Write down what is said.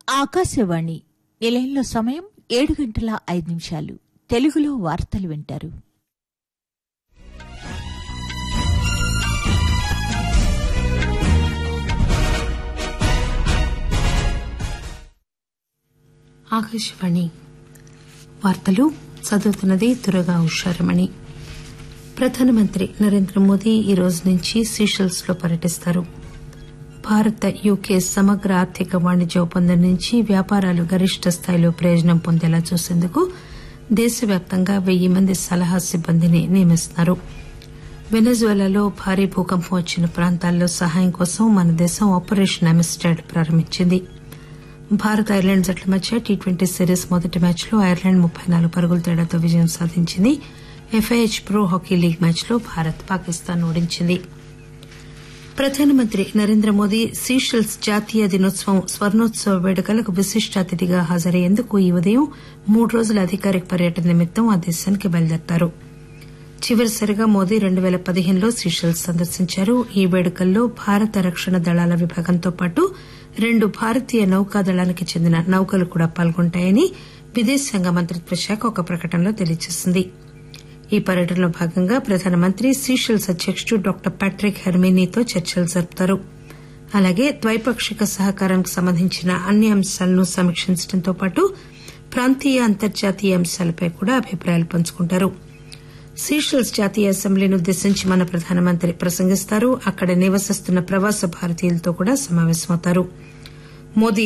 ఆకాశవాణి నిలయంలో సమయం 7:05. తెలుగులో వార్తలు వింటారు. ఆకాశవాణి వార్తలు చదువుతున్నది దుర్గా ఉషారమణి. ప్రధానమంత్రి నరేంద్ర మోదీ ఈ రోజు నుంచి సీషెల్స్ లో పర్యటిస్తారు. భారత యూకే సమగ్ర ఆర్థిక వాణిజ్య ఒప్పందం నుంచి వ్యాపారాలు గరిష్ట స్థాయిలో ప్రయోజనం పొందేలా చూసేందుకు దేశవ్యాప్తంగా 1000 మంది సలహా సిబ్బందిని నియమిస్తున్నారు. వెనెజుయేలాలో భారీ భూకంపం వచ్చిన ప్రాంతాల్లో సహాయం కోసం మన దేశం ఆపరేషన్ అమిస్టాడ్ ప్రారంభించింది. భారత్ ఐర్లాండ్ జట్ల మధ్య టీ20 సిరీస్ మొదటి మ్యాచ్లో ఐర్లాండ్ 34 పరుగుల తేడాతో విజయం సాధించింది. ఎఫ్ఐహెచ్ ప్రో హాకీ లీగ్ మ్యాచ్లో భారత్ పాకిస్తాన్ ఓడించింది. ప్రధానమంత్రి నరేంద్ర మోదీ సీషెల్స్ జాతీయ దినోత్సవం స్వర్ణోత్సవ వేడుకలకు విశిష్ట అతిథిగా హాజరయ్యేందుకు ఈ ఉదయం 3 రోజుల అధికారిక పర్యటన నిమిత్తం ఆ దేశానికి బయలుదేరతారు. చివరిసారిగా మోదీ 2015లో సీషెల్స్ సందర్శించారు. ఈ వేడుకల్లో భారత రక్షణ దళాల విభాగంతో పాటు 2 భారతీయ నౌకాదళానికి చెందిన నౌకలు కూడా పాల్గొంటాయని విదేశాంగ మంత్రిత్వ శాఖ ఒక ప్రకటనలో తెలియజేసింది. ఈ పర్యటనలో భాగంగా ప్రధానమంత్రి సీషెల్స్ అధ్యకుడు డాక్టర్ ప్యాట్రిక్ హెర్మినీతో చర్చలు జరుపుతారు. అలాగే ద్వైపాక్షిక సహకారానికి సంబంధించిన అన్ని అంశాలను సమీక్షించడంతో పాటు ప్రాంతీయ అంతర్జాతీయ అంశాలపై కూడా అభిప్రాయాలు పంచుకుంటారు. సీషెల్స్ జాతీయ అసెంబ్లీని ఉద్దేశించి మన ప్రధానమంత్రి ప్రసంగిస్తారు. అక్కడ నివసిస్తున్న ప్రవాస భారతీయులతో కూడా సమావేశమవుతారు. మోదీ